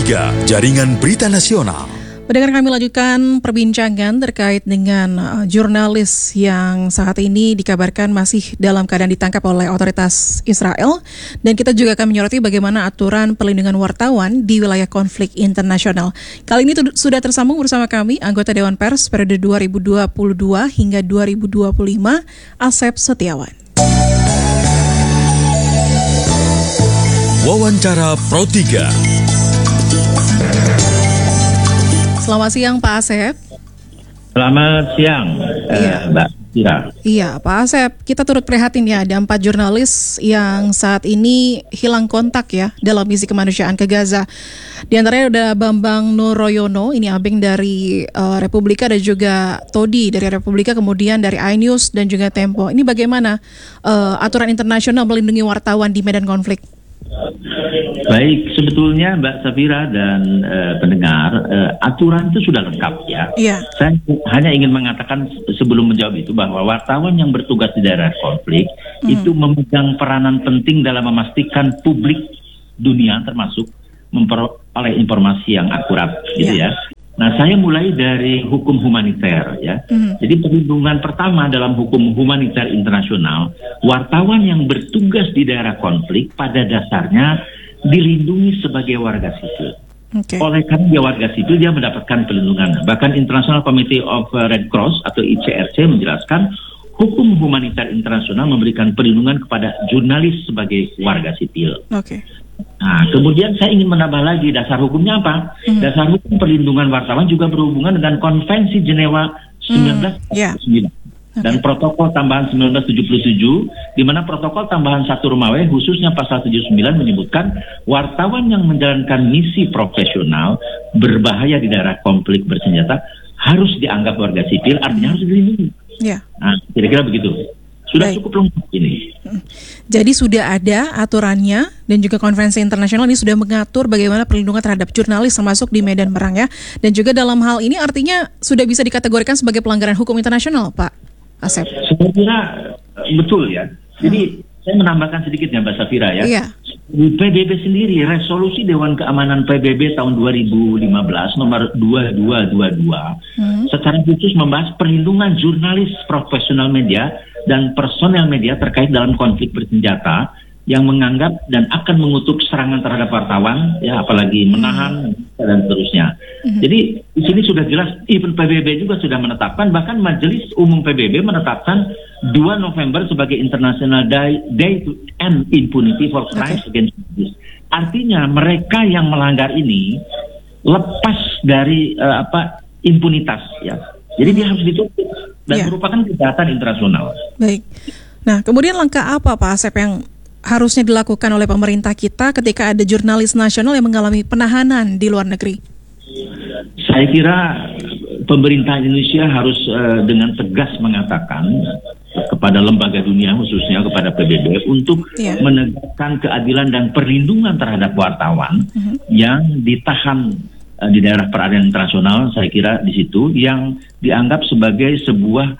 Jaringan Berita Nasional. Pendengar, kami lanjutkan perbincangan terkait dengan jurnalis yang saat ini dikabarkan masih dalam keadaan ditangkap oleh otoritas Israel. Dan kita juga akan menyoroti bagaimana aturan perlindungan wartawan di wilayah konflik internasional. Kali ini sudah tersambung bersama kami anggota Dewan Pers periode 2022 hingga 2025, Asep Setiawan. Wawancara Pro 3. Selamat siang Pak Asep. Selamat siang Mbak Tira. Iya Pak Asep, kita turut prihatin ya ada 4 jurnalis yang saat ini hilang kontak ya dalam misi kemanusiaan ke Gaza. Di antaranya ada Bambang Nuroyono, ini abeng dari Republika, dan juga Todi dari Republika, kemudian dari iNews dan juga Tempo. Ini bagaimana aturan internasional melindungi wartawan di medan konflik? Baik, sebetulnya Mbak Safira dan pendengar, aturan itu sudah lengkap ya. Iya. Saya hanya ingin mengatakan sebelum menjawab itu bahwa wartawan yang bertugas di daerah konflik itu memegang peranan penting dalam memastikan publik dunia termasuk memperoleh informasi yang akurat, gitu ya. Nah, saya mulai dari hukum humaniter ya. Jadi perlindungan pertama dalam hukum humaniter internasional, wartawan yang bertugas di daerah konflik pada dasarnya dilindungi sebagai warga sipil. Oleh karena dia warga sipil, dia mendapatkan perlindungan. Bahkan International Committee of Red Cross atau ICRC menjelaskan hukum humaniter internasional memberikan perlindungan kepada jurnalis sebagai warga sipil. Nah, kemudian saya ingin menambah lagi dasar hukumnya apa? Dasar hukum perlindungan wartawan juga berhubungan dengan Konvensi Jenewa 1949 dan Protokol Tambahan 1977, di mana Protokol Tambahan 1 Romawi khususnya pasal 79 menyebutkan wartawan yang menjalankan misi profesional berbahaya di daerah konflik bersenjata harus dianggap warga sipil, artinya harus dilindungi. Nah, kira-kira begitu. Sudah cukup lengkap ini. Jadi sudah ada aturannya dan juga konvensi internasional ini sudah mengatur bagaimana perlindungan terhadap jurnalis termasuk di medan perang ya. Dan juga dalam hal ini artinya sudah bisa dikategorikan sebagai pelanggaran hukum internasional, Pak Asep. Saya kira betul ya. Jadi saya menambahkan sedikit ya Mbak Safira ya. Iya. Di PBB sendiri, resolusi Dewan Keamanan PBB tahun 2015 nomor 2222 secara khusus membahas perlindungan jurnalis profesional media dan personel media terkait dalam konflik bersenjata yang menganggap dan akan mengutuk serangan terhadap wartawan, ya apalagi menahan dan seterusnya. Jadi di sini sudah jelas, even PBB juga sudah menetapkan, bahkan Majelis Umum PBB menetapkan 2 November sebagai International Day to End Impunity for Crimes Against Justice. Artinya mereka yang melanggar ini lepas dari impunitas, ya. Jadi dia harus ditutup dan merupakan kejahatan internasional. Baik. Nah, kemudian langkah apa Pak Asep yang harusnya dilakukan oleh pemerintah kita ketika ada jurnalis nasional yang mengalami penahanan di luar negeri? Saya kira pemerintah Indonesia harus dengan tegas mengatakan kepada lembaga dunia, khususnya kepada PBB, untuk menegakkan keadilan dan perlindungan terhadap wartawan yang ditahan di daerah peradilan internasional. Saya kira di situ yang dianggap sebagai sebuah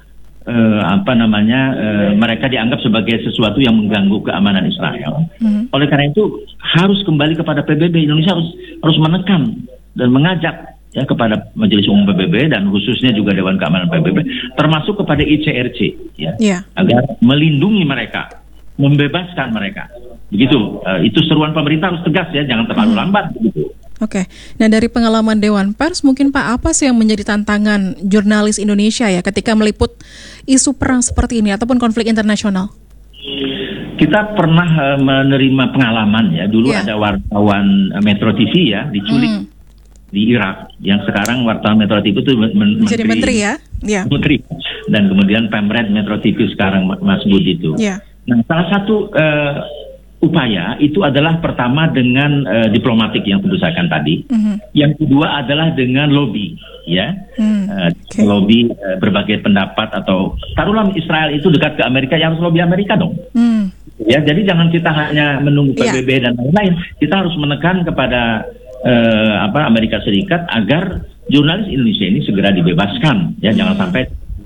mereka dianggap sebagai sesuatu yang mengganggu keamanan Israel. Oleh karena itu harus kembali kepada PBB. Indonesia harus menekan dan mengajak ya kepada Majelis Umum PBB dan khususnya juga Dewan Keamanan PBB, termasuk kepada ICRC agar melindungi mereka, membebaskan mereka. Begitu. Itu seruan pemerintah harus tegas ya, jangan terlalu lambat begitu. Nah dari pengalaman Dewan Pers, mungkin Pak, apa sih yang menjadi tantangan jurnalis Indonesia ya ketika meliput isu perang seperti ini ataupun konflik internasional? Kita pernah menerima pengalaman ya, dulu ada wartawan Metro TV ya, diculik di Irak, yang sekarang wartawan Metro TV itu menjadi menteri ya? Menteri, dan kemudian Pemret Metro TV sekarang Mas Budi itu. Nah, salah satu upaya itu adalah pertama dengan diplomatik yang tentu saya tadi. Yang kedua adalah dengan lobby, ya, lobby berbagai pendapat, atau taruhlah Israel itu dekat ke Amerika, yang harus lobby Amerika dong. Ya, jadi jangan kita hanya menunggu PBB dan lain-lain. Kita harus menekan kepada Amerika Serikat agar jurnalis Indonesia ini segera dibebaskan, ya, jangan sampai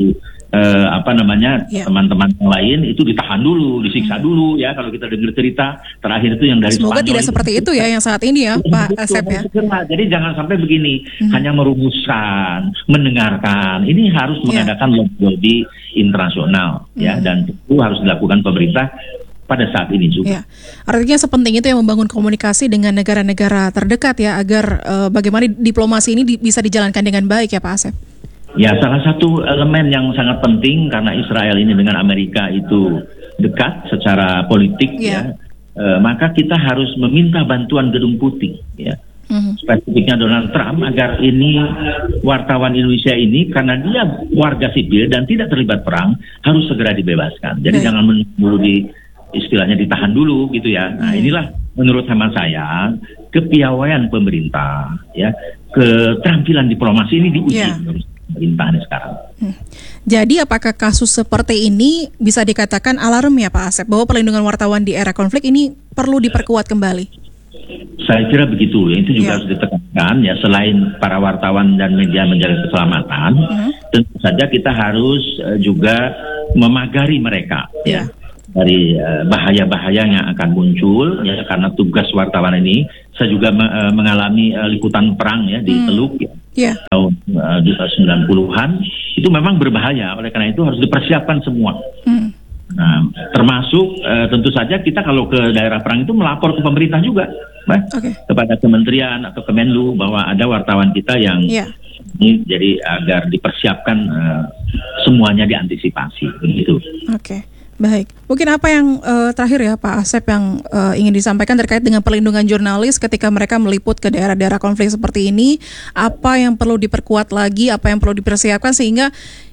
teman-teman yang lain itu ditahan dulu, disiksa dulu ya. Kalau kita dengar cerita terakhir itu yang dari Semoga Spanyol tidak seperti itu ya yang saat ini ya, Pak Asep ya. Jadi jangan sampai begini, hanya merumuskan, mendengarkan. Ini harus mengadakan lobby internasional ya, dan itu harus dilakukan pemerintah pada saat ini juga. Ya. Artinya sepenting itu yang membangun komunikasi dengan negara-negara terdekat ya, agar bagaimana diplomasi ini bisa dijalankan dengan baik ya Pak Asep. Ya, salah satu elemen yang sangat penting karena Israel ini dengan Amerika itu dekat secara politik ya, maka kita harus meminta bantuan Gedung Putih ya. Spesifiknya Donald Trump agar ini wartawan Indonesia ini karena dia warga sipil dan tidak terlibat perang harus segera dibebaskan. Jadi jangan menunggu istilahnya ditahan dulu gitu ya. Nah, inilah menurut hemat saya kepiawaian pemerintah ya, keterampilan diplomasi ini diuji menurut pemerintah sekarang. Jadi apakah kasus seperti ini bisa dikatakan alarm ya Pak Asep bahwa perlindungan wartawan di era konflik ini perlu diperkuat kembali? Saya kira begitu ya, itu juga harus ditekankan ya, selain para wartawan dan media menjaga keselamatan, tentu saja kita harus juga memagari mereka ya dari bahaya-bahaya yang akan muncul ya, karena tugas wartawan ini saya juga mengalami liputan perang ya di Teluk tahun 90-an itu memang berbahaya, oleh karena itu harus dipersiapkan semua. Nah, termasuk tentu saja kita kalau ke daerah perang itu melapor ke pemerintah juga, kepada kementerian atau Kemenlu bahwa ada wartawan kita yang ini, jadi agar dipersiapkan semuanya diantisipasi begitu. Baik, mungkin apa yang terakhir ya Pak Asep yang ingin disampaikan terkait dengan perlindungan jurnalis ketika mereka meliput ke daerah-daerah konflik seperti ini, apa yang perlu diperkuat lagi, apa yang perlu dipersiapkan sehingga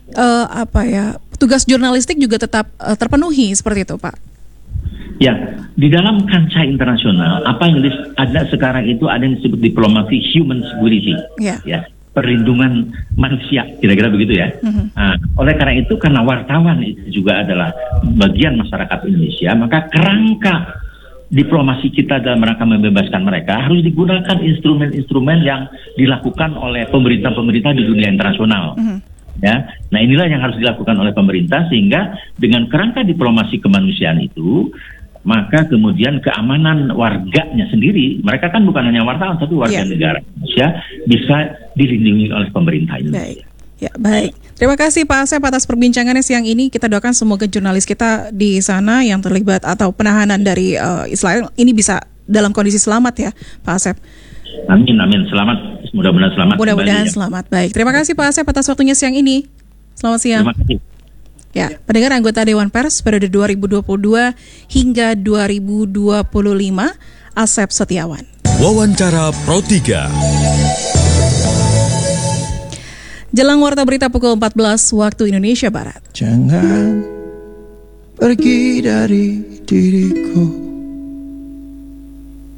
tugas jurnalistik juga tetap terpenuhi seperti itu Pak? Ya, di dalam kancah internasional apa yang ada sekarang itu ada yang disebut diplomasi human security, ya. Perlindungan manusia, kira-kira begitu ya. Nah, oleh karena itu, karena wartawan itu juga adalah bagian masyarakat Indonesia, maka kerangka diplomasi kita dalam rangka membebaskan mereka harus digunakan instrumen-instrumen yang dilakukan oleh pemerintah-pemerintah di dunia internasional. Ya, nah inilah yang harus dilakukan oleh pemerintah sehingga dengan kerangka diplomasi kemanusiaan itu, maka kemudian keamanan warganya sendiri, mereka kan bukan hanya wartawan tapi warga negara Indonesia, bisa dilindungi oleh pemerintah Indonesia. Baik. Terima kasih Pak Asep atas perbincangannya siang ini. Kita doakan semoga jurnalis kita di sana yang terlibat atau penahanan dari Israel ini bisa dalam kondisi selamat ya Pak Asep. Amin. Selamat. Mudah-mudahan selamat. Mudah-mudahan selamat. Baik. Terima kasih Pak Asep atas waktunya siang ini. Selamat siang. Terima kasih. Ya, pendengar anggota Dewan Pers periode 2022 hingga 2025, Asep Setiawan. Wawancara Pro 3. Jelang warta berita pukul 14 waktu Indonesia Barat. Jangan pergi dari diriku.